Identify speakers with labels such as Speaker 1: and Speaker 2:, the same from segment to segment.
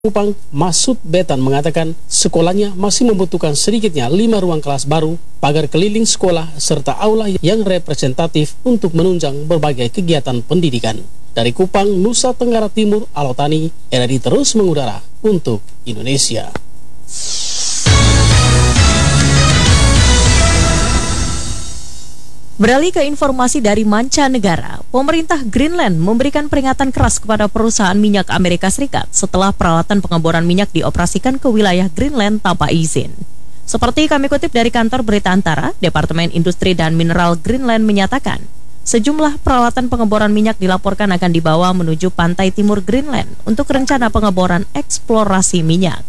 Speaker 1: Kupang, Masud Betan mengatakan sekolahnya masih membutuhkan sedikitnya 5 ruang kelas baru, pagar keliling sekolah, serta aula yang representatif untuk menunjang berbagai kegiatan pendidikan. Dari Kupang, Nusa Tenggara Timur, Alotani, RRI terus mengudara untuk Indonesia.
Speaker 2: Beralih ke informasi dari mancanegara, pemerintah Greenland memberikan peringatan keras kepada perusahaan minyak Amerika Serikat setelah peralatan pengeboran minyak dioperasikan ke wilayah Greenland tanpa izin. Seperti kami kutip dari kantor berita Antara, Departemen Industri dan Mineral Greenland menyatakan, sejumlah peralatan pengeboran minyak dilaporkan akan dibawa menuju pantai timur Greenland untuk rencana pengeboran eksplorasi minyak.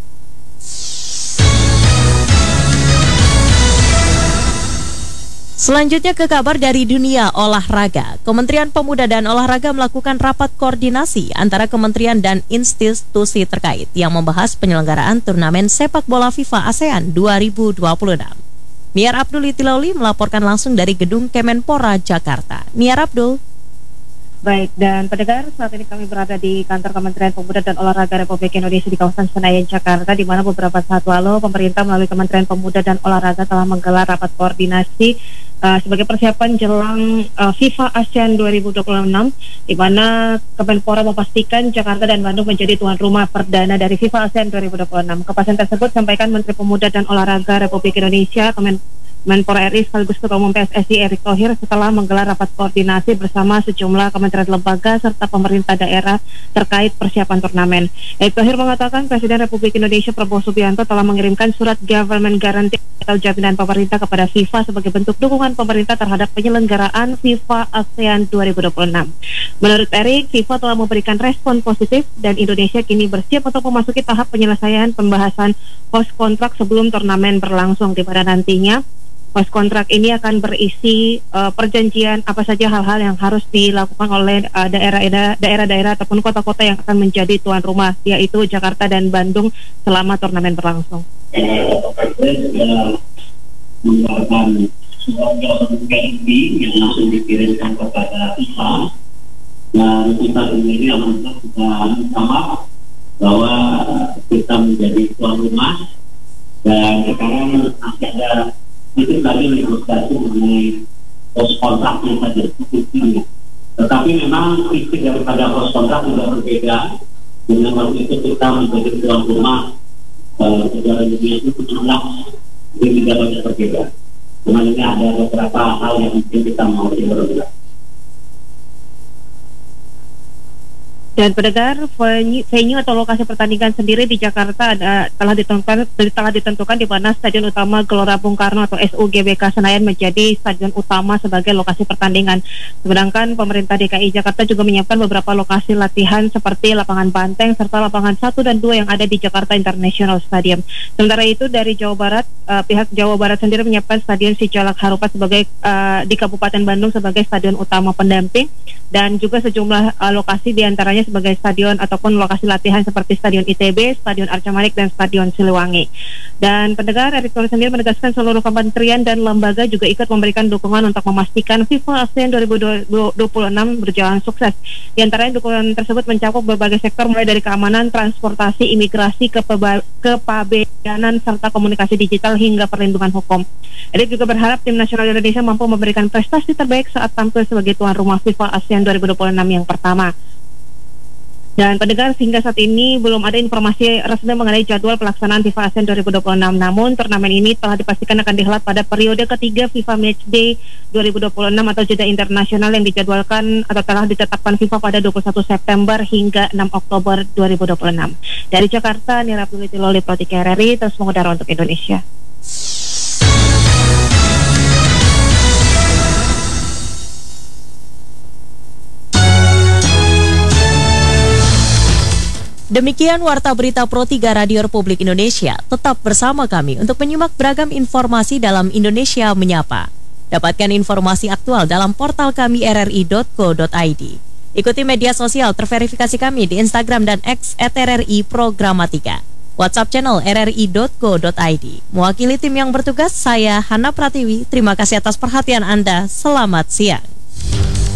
Speaker 2: Selanjutnya ke kabar dari dunia olahraga. Kementerian Pemuda dan Olahraga melakukan rapat koordinasi antara kementerian dan institusi terkait yang membahas penyelenggaraan turnamen sepak bola FIFA ASEAN 2026. Niar Abdul Itilauli melaporkan langsung dari Gedung Kemenpora, Jakarta. Niar Abdul.
Speaker 3: Baik, dan pendengar, saat ini kami berada di kantor Kementerian Pemuda dan Olahraga Republik Indonesia di kawasan Senayan, Jakarta, di mana beberapa saat lalu pemerintah melalui Kementerian Pemuda dan Olahraga telah menggelar rapat koordinasi sebagai persiapan jelang FIFA ASEAN 2026, di mana Kemenpora memastikan Jakarta dan Bandung menjadi tuan rumah perdana dari FIFA ASEAN 2026. Kepastian tersebut sampaikan Menteri Pemuda dan Olahraga Republik Indonesia, Menpora RI sekaligus Ketua Umum PSSI Erick Thohir setelah menggelar rapat koordinasi bersama sejumlah kementerian lembaga serta pemerintah daerah terkait persiapan turnamen. Erick Thohir mengatakan Presiden Republik Indonesia Prabowo Subianto telah mengirimkan surat government guarantee atau jaminan pemerintah kepada FIFA sebagai bentuk dukungan pemerintah terhadap penyelenggaraan FIFA ASEAN 2026. Menurut Erick, FIFA telah memberikan respon positif dan Indonesia kini bersiap untuk memasuki tahap penyelesaian pembahasan host kontrak sebelum turnamen berlangsung, di mana nantinya host kontrak ini akan berisi perjanjian apa saja hal-hal yang harus dilakukan oleh daerah-daerah ataupun kota-kota yang akan menjadi tuan rumah, yaitu Jakarta dan Bandung selama turnamen berlangsung.
Speaker 4: Mengeluarkan surat PNB yang langsung dikirimkan kepada FIFA, dan kita ini untuk sama bahwa kita menjadi tuan rumah, dan sekarang masih ada itu tadi negosiasi mengenai host kontrak yang tadi disebutkan. Tetapi memang isi daripada host kontrak juga berbeda. Dengan waktu itu kita menjadi tuan rumah negara dunia itu jumlah tidak banyak berbeda. Cuma ini ada beberapa hal yang mungkin kita mau berbeda.
Speaker 3: Dan pendengar, venue atau lokasi pertandingan sendiri di Jakarta telah ditentukan di mana Stadion Utama Gelora Bung Karno atau SUGBK Senayan menjadi stadion utama sebagai lokasi pertandingan. Sedangkan pemerintah DKI Jakarta juga menyiapkan beberapa lokasi latihan seperti lapangan Banteng serta lapangan 1 dan 2 yang ada di Jakarta International Stadium. Sementara itu dari Jawa Barat, pihak Jawa Barat sendiri menyiapkan Stadion Sijalak Harupat sebagai di Kabupaten Bandung sebagai stadion utama pendamping, dan juga sejumlah lokasi diantaranya sebagai stadion ataupun lokasi latihan seperti Stadion ITB, Stadion Arca Manik, dan Stadion Siliwangi. Dan pendengar, Erick Thohir sendiri menegaskan seluruh kementerian dan lembaga juga ikut memberikan dukungan untuk memastikan FIFA ASEAN 2026 berjalan sukses. Di antaranya dukungan tersebut mencakup berbagai sektor mulai dari keamanan, transportasi, imigrasi, kepabeanan, serta komunikasi digital hingga perlindungan hukum. Erick juga berharap tim nasional Indonesia mampu memberikan prestasi terbaik saat tampil sebagai tuan rumah FIFA ASEAN 2026 yang pertama. Dan pendengar, hingga saat ini belum ada informasi resmi mengenai jadwal pelaksanaan FIFA ASEAN 2026. Namun turnamen ini telah dipastikan akan dihelat pada periode ketiga FIFA Matchday 2026 atau jeda internasional yang dijadwalkan atau telah ditetapkan FIFA pada 21 September hingga 6 Oktober 2026. Dari Jakarta, Nira Abdul Pro RRI terus mengudara untuk Indonesia.
Speaker 2: Demikian Warta Berita Pro 3 Radio Republik Indonesia. Tetap bersama kami untuk menyimak beragam informasi dalam Indonesia Menyapa. Dapatkan informasi aktual dalam portal kami rri.co.id. Ikuti media sosial terverifikasi kami di Instagram dan X @RRI_Programatika. WhatsApp channel rri.co.id. Mewakili tim yang bertugas, saya Hana Pratiwi. Terima kasih atas perhatian Anda. Selamat siang.